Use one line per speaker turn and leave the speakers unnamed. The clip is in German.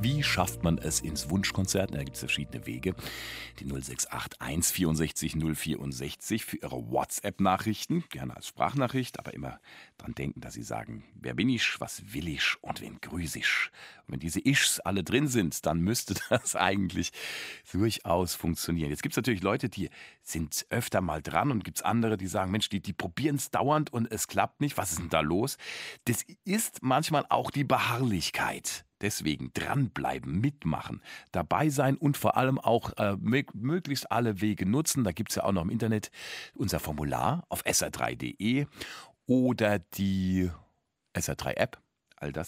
Wie schafft man es ins Wunschkonzert? Da gibt es verschiedene Wege. Die 0681 64 064 für Ihre WhatsApp-Nachrichten, gerne als Sprachnachricht, aber immer dran denken, dass Sie sagen, wer bin ich, was will ich und wen grüß ich. Und wenn diese Ischs alle drin sind, dann müsste das eigentlich durchaus funktionieren. Jetzt gibt es natürlich Leute, die sind öfter mal dran und gibt es andere, die sagen, Mensch, die probieren es dauernd und es klappt nicht. Was ist denn da los? Das ist manchmal auch die Beharrlichkeit. Deswegen dranbleiben, mitmachen, dabei sein und vor allem auch möglichst alle Wege nutzen. Da gibt es ja auch noch im Internet unser Formular auf sr3.de oder die SR3-App.